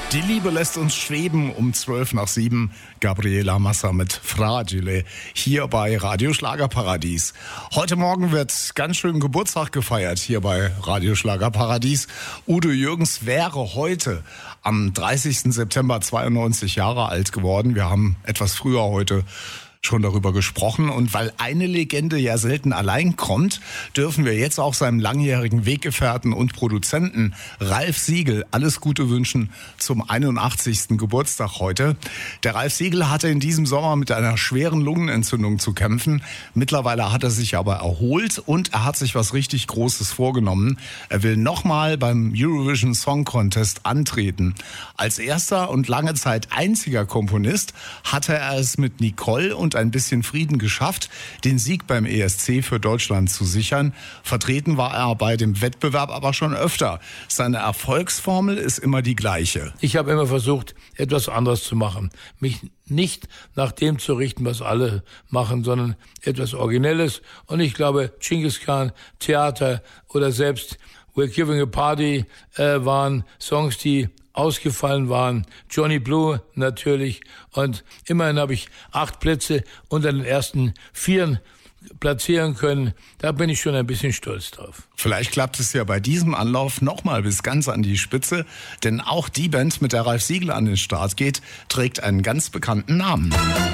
Die Liebe lässt uns schweben um 7:12. Gabriela Massa mit Fragile hier bei Radio Schlagerparadies. Heute Morgen wird ganz schön Geburtstag gefeiert hier bei Radio Schlagerparadies. Udo Jürgens wäre heute am 30. September 92 Jahre alt geworden. Wir haben etwas früher heute schon darüber gesprochen. Und weil eine Legende ja selten allein kommt, dürfen wir jetzt auch seinem langjährigen Weggefährten und Produzenten Ralf Siegel alles Gute wünschen zum 81. Geburtstag heute. Der Ralf Siegel hatte in diesem Sommer mit einer schweren Lungenentzündung zu kämpfen. Mittlerweile hat er sich aber erholt und er hat sich was richtig Großes vorgenommen. Er will nochmal beim Eurovision Song Contest antreten. Als erster und lange Zeit einziger Komponist hatte er es mit Nicole und ein bisschen Frieden geschafft, den Sieg beim ESC für Deutschland zu sichern. Vertreten war er bei dem Wettbewerb aber schon öfter. Seine Erfolgsformel ist immer die gleiche. Ich habe immer versucht, etwas anderes zu machen. Mich nicht nach dem zu richten, was alle machen, sondern etwas Originelles. Und ich glaube, Genghis Khan, Theater oder selbst We're Giving a Party waren Songs, die ausgefallen waren. Johnny Blue natürlich. Und immerhin habe ich 8 Plätze unter den ersten 4 platzieren können. Da bin ich schon ein bisschen stolz drauf. Vielleicht klappt es ja bei diesem Anlauf nochmal bis ganz an die Spitze. Denn auch die Band, mit der Ralf Siegel an den Start geht, trägt einen ganz bekannten Namen.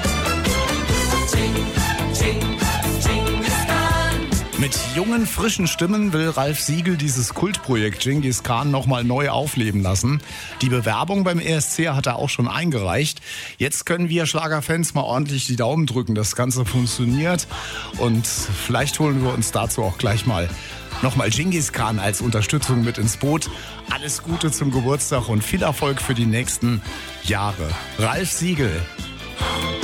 Mit jungen, frischen Stimmen will Ralf Siegel dieses Kultprojekt Genghis Khan nochmal neu aufleben lassen. Die Bewerbung beim ESC hat er auch schon eingereicht. Jetzt können wir Schlagerfans mal ordentlich die Daumen drücken, das Ganze funktioniert. Und vielleicht holen wir uns dazu auch gleich mal nochmal Genghis Khan als Unterstützung mit ins Boot. Alles Gute zum Geburtstag und viel Erfolg für die nächsten Jahre. Ralf Siegel.